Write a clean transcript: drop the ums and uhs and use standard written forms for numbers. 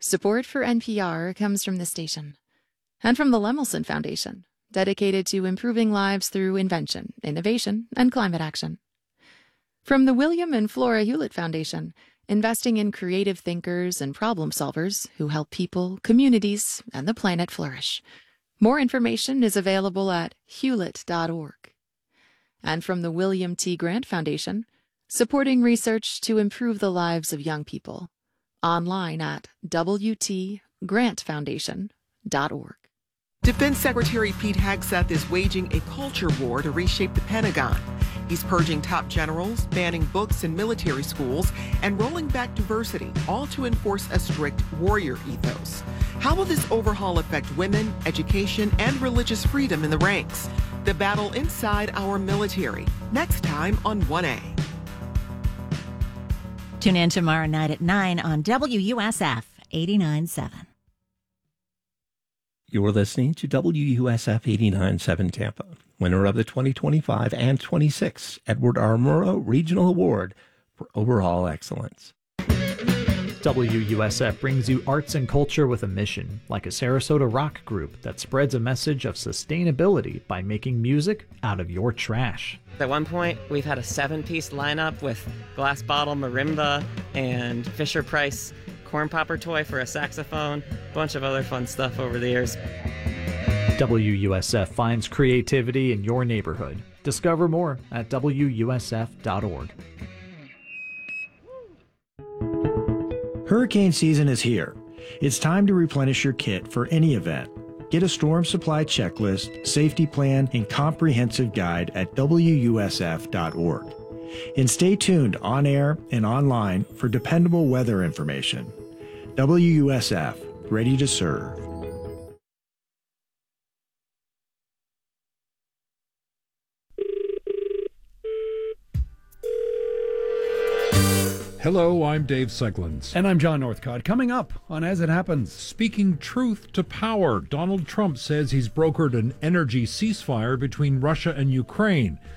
Support for NPR comes from the station and from the Lemelson Foundation, dedicated to improving lives through invention, innovation, and climate action. From the William and Flora Hewlett Foundation, investing in creative thinkers and problem solvers who help people, communities, and the planet flourish. More information is available at hewlett.org. And from the William T. Grant Foundation, supporting research to improve the lives of young people. Online at wtgrantfoundation.org. Defense Secretary Pete Hegseth is waging a culture war to reshape the Pentagon. He's purging top generals, banning books in military schools, and rolling back diversity, all to enforce a strict warrior ethos. How will this overhaul affect women, education, and religious freedom in the ranks? The battle inside our military. Next time on 1A. Tune in tomorrow night at 9 on WUSF 89.7. You're listening to WUSF 89.7 Tampa, winner of the 2025 and 26 Edward R. Murrow Regional Award for Overall Excellence. WUSF brings you arts and culture with a mission, like a Sarasota rock group that spreads a message of sustainability by making music out of your trash. At one point, we've had a 7-piece lineup with glass bottle marimba and Fisher-Price corn popper toy for a saxophone, a bunch of other fun stuff over the years. WUSF finds creativity in your neighborhood. Discover more at WUSF.org. Hurricane season is here. It's time to replenish your kit for any event. Get a storm supply checklist, safety plan, and comprehensive guide at WUSF.org. And stay tuned on air and online for dependable weather information. WUSF, ready to serve. Hello, I'm Dave Seglins. And I'm John Northcott. Coming up on As It Happens. Speaking truth to power, Donald Trump says he's brokered an energy ceasefire between Russia and Ukraine.